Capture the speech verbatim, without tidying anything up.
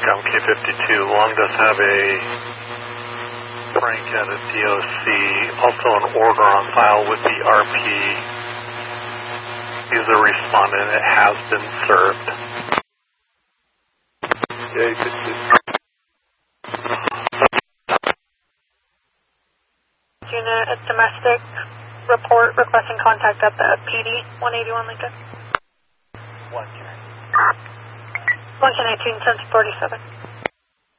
Scum K fifty-two. Long does have a Frank at a D O C, also an order on file with the R P. He's a respondent. It has been served. Yeah, you could see. Unit, a domestic report requesting contact at the P D, one eighty-one Lincoln. One can one ten eighteen, ten forty-seven.